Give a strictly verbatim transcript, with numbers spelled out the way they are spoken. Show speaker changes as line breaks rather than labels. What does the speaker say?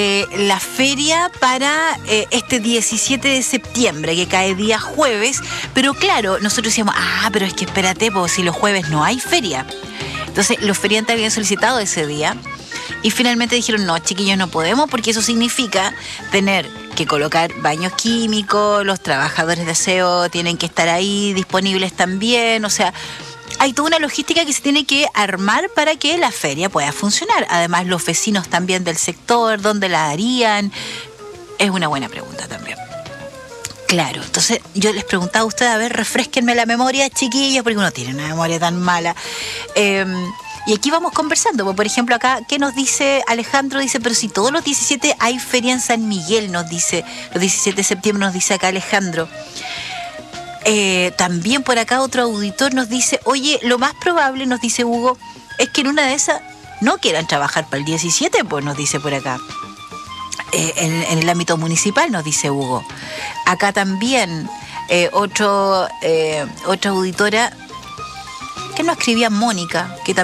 Eh, la feria para eh, este diecisiete de septiembre, que cae día jueves, pero claro, nosotros decíamos, ah, pero es que espérate, pues si los jueves no hay feria. Entonces los feriantes habían solicitado ese día y finalmente dijeron, no, chiquillos, no podemos, porque eso significa tener que colocar baños químicos, los trabajadores de aseo tienen que estar ahí disponibles también, o sea, hay toda una logística que se tiene que armar para que la feria pueda funcionar. Además, los vecinos también del sector, ¿dónde la harían? Es una buena pregunta también. Claro, entonces yo les preguntaba a ustedes, a ver, refresquenme la memoria, chiquillos, porque uno tiene una memoria tan mala. Eh, y aquí vamos conversando. Por ejemplo, acá, ¿qué nos dice Alejandro? Dice, pero si todos los diecisiete hay feria en San Miguel, nos dice, los diecisiete de septiembre nos dice acá Alejandro. Eh, también por acá otro auditor nos dice, oye, lo más probable, nos dice Hugo, es que en una de esas no quieran trabajar para el diecisiete, pues nos dice por acá. Eh, en, en el ámbito municipal, nos dice Hugo. Acá también eh, otro, eh, otra auditora que nos escribía Mónica, que también